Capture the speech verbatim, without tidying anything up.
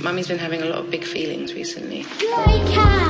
Mummy's been having a lot of big feelings recently. Like